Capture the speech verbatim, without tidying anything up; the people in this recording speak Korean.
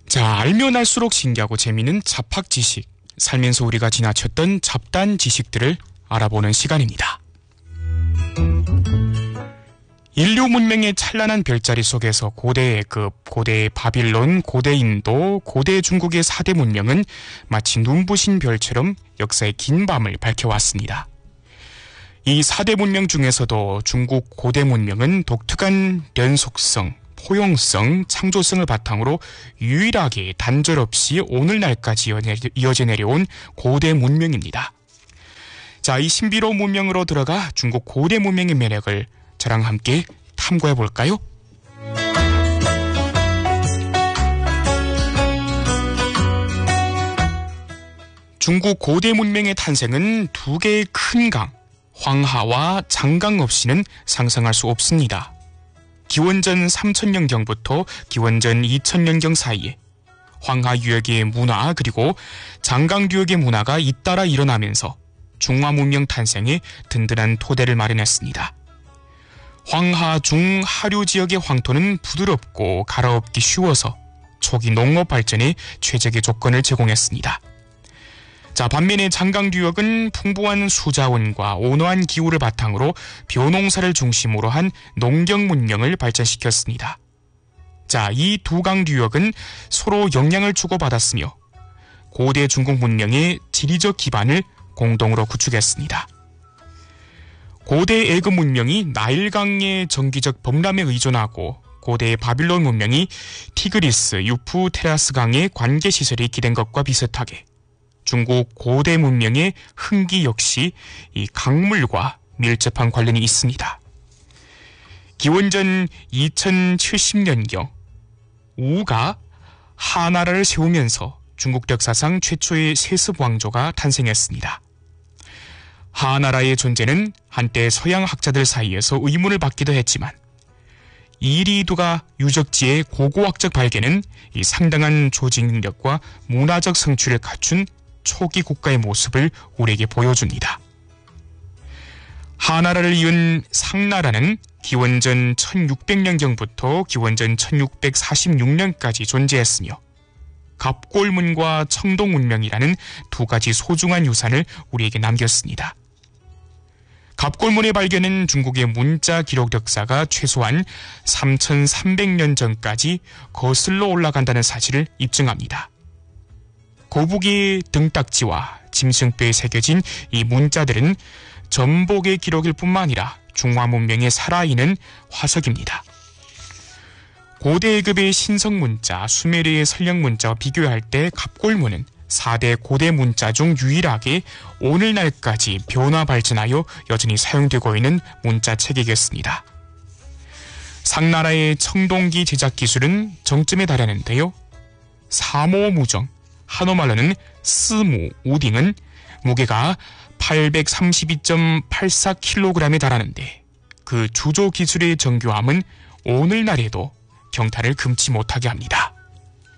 자, 알면 알수록 신기하고 재미있는 잡학 지식, 살면서 우리가 지나쳤던 잡다한 지식들을 알아보는 시간입니다. 인류 문명의 찬란한 별자리 속에서 고대 애굽, 고대 바빌론, 고대 인도, 고대 중국의 사대 문명은 마치 눈부신 별처럼 역사의 긴 밤을 밝혀왔습니다. 이 사대 문명 중에서도 중국 고대 문명은 독특한 연속성, 포용성, 창조성을 바탕으로 유일하게 단절 없이 오늘날까지 이어져 내려온 고대 문명입니다. 자, 이 신비로운 문명으로 들어가 중국 고대 문명의 매력을 저랑 함께 탐구해 볼까요? 중국 고대 문명의 탄생은 두 개의 큰 강, 황하와 장강 없이는 상상할 수 없습니다. 기원전 삼천 년경부터 기원전 이천 년경 사이에 황하 유역의 문화 그리고 장강 유역의 문화가 잇따라 일어나면서 중화 문명 탄생에 든든한 토대를 마련했습니다. 황하 중 하류 지역의 황토는 부드럽고 갈아엎기 쉬워서 초기 농업 발전에 최적의 조건을 제공했습니다. 자, 반면에 장강 유역은 풍부한 수자원과 온화한 기후를 바탕으로 벼농사를 중심으로 한 농경 문명을 발전시켰습니다. 자, 이 두 강 유역은 서로 영향을 주고받았으며 고대 중국 문명의 지리적 기반을 공동으로 구축했습니다. 고대 애굽 문명이 나일강의 정기적 범람에 의존하고 고대 바빌론 문명이 티그리스, 유프테라스 강의 관계시설이 기댄 것과 비슷하게 중국 고대 문명의 흥기 역시 이 강물과 밀접한 관련이 있습니다. 기원전 이천칠십 년경 우가 하나라를 세우면서 중국 역사상 최초의 세습 왕조가 탄생했습니다. 하나라의 존재는 한때 서양 학자들 사이에서 의문을 받기도 했지만 이리두가 유적지의 고고학적 발견은 이 상당한 조직 능력과 문화적 성취를 갖춘 초기 국가의 모습을 우리에게 보여줍니다. 하나라를 이은 상나라는 기원전 천육백 년경부터 기원전 천육백사십육 년까지 존재했으며 갑골문과 청동문명이라는 두 가지 소중한 유산을 우리에게 남겼습니다. 갑골문의 발견은 중국의 문자 기록 역사가 최소한 삼천삼백 년 전까지 거슬러 올라간다는 사실을 입증합니다. 거북이 등딱지와 짐승뼈에 새겨진 이 문자들은 전복의 기록일 뿐만 아니라 중화 문명의 살아있는 화석입니다. 고대 애굽의 신성 문자, 수메르의 설령 문자와 비교할 때 갑골문은 사 대 고대 문자 중 유일하게 오늘날까지 변화 발전하여 여전히 사용되고 있는 문자 체계겠습니다. 상나라의 청동기 제작 기술은 정점에 달하는데요. 사모무정, 한어말로는 스무, 우딩은 무게가 팔백삼십이 점 팔사 킬로그램에 달하는데 그 주조 기술의 정교함은 오늘날에도 경탄을 금치 못하게 합니다.